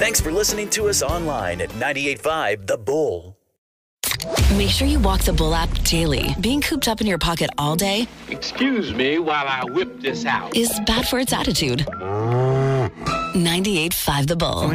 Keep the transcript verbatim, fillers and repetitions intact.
Thanks for listening to us online at ninety-eight point five The Bull. Make sure you walk the Bull app daily. Being cooped up in your pocket all day Excuse me while I whip this out. is bad for its attitude. ninety-eight point five The Bull.